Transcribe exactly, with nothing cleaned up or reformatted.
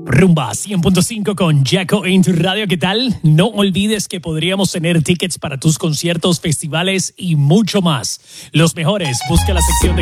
Rumba cien punto cinco con Jaco en tu radio. ¿Qué tal? No olvides que podríamos tener tickets para tus conciertos, festivales y mucho más. Los mejores. Busca la sección de